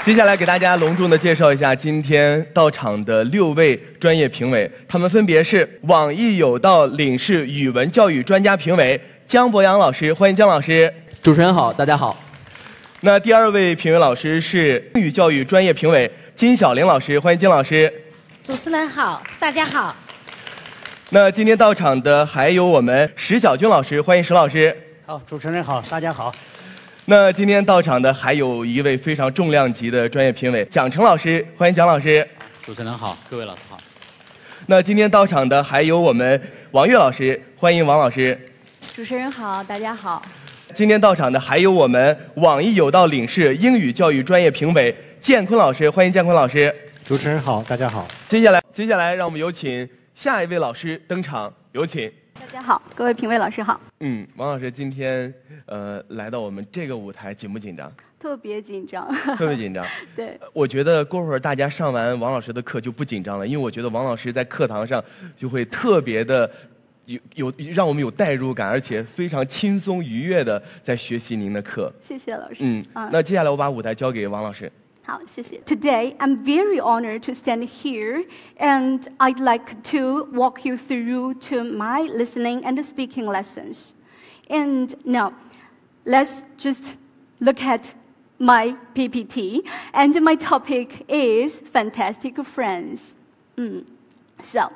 接下来给大家隆重的介绍一下今天到场的6位专业评委，他们分别是网易有道领事语文教育专家评委姜博洋老师，欢迎姜老师。 主持人好，大家好。 那第2位评委老师是英语教育专业评委金晓玲老师，欢迎金老师。 主持人好，大家好。 那今天到场的还有我们石小军老师，欢迎石老师。 好，主持人好，大家好。 那今天到场的还有一位非常重量级的专业评委蒋成老师，欢迎蒋老师。 主持人好，各位老师好。 那今天到场的还有我们王悦老师，欢迎王老师。 主持人好，大家好。 今天到场的还有我们网易有道领事英语教育专业评委建坤老师，欢迎建坤老师。 主持人好，大家好。 接下来让我们有请下一位老师登场，有请。 大家好，各位评委老师好。 王老师今天来到我们这个舞台，紧不紧张？ 特别紧张。 特别紧张。 对。 我觉得过会儿大家上完王老师的课就不紧张了，因为我觉得王老师在课堂上就会特别的有让我们有代入感，而且非常轻松愉悦的在学习您的课。 谢谢老师。 那接下来我把舞台交给王老师。 好，谢谢。Today, I'm very honored to stand here, and I'd like to walk you through to my listening and speaking lessons. And now, let's just look at my PPT, and my topic is Fantastic Friends. So,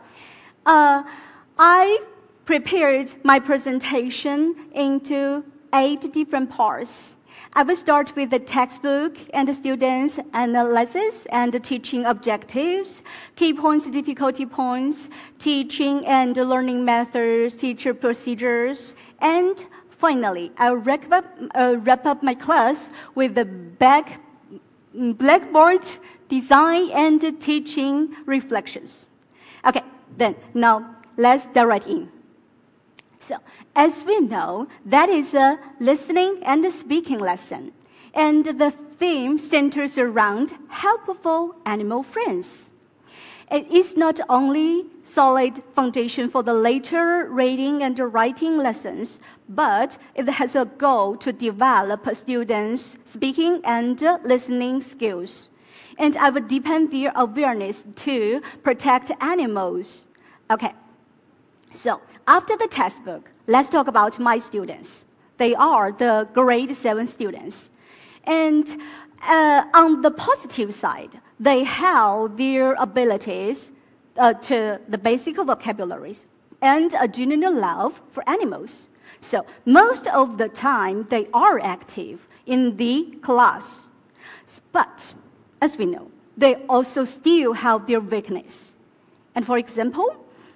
I prepared my presentation into 8 different parts. I will start with the textbook and the students' analysis and the teaching objectives, key points, difficulty points, teaching and learning methods, teacher procedures, and finally, I'll wrap up my class with the blackboard design and teaching reflections. Okay, then now let's dive right in. So, as we know, that is a listening and speaking lesson. And the theme centers around helpful animal friends. It is not only solid foundation for the later reading and writing lessons, but it has a goal to develop students' speaking and listening skills. And I will deepen their awareness to protect animals. Okay. So, after the textbook, let's talk about my students. They are the grade 7 students. And on the positive side, they have their abilities to the basic vocabularies and a genuine love for animals. So, most of the time, they are active in the class. But, as we know, they also still have their weakness. And for example,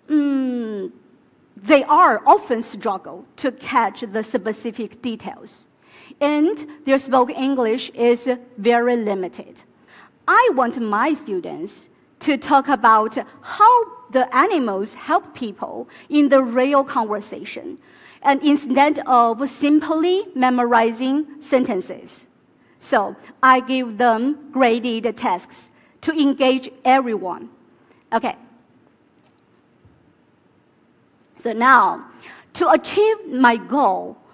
they are often struggle to catch the specific details, and their spoken English is very limited. I want my students to talk about how the animals help people in the real conversation, and instead of simply memorizing sentences. So I give them graded tasks to engage everyone. Okay. So now, to achieve my goal,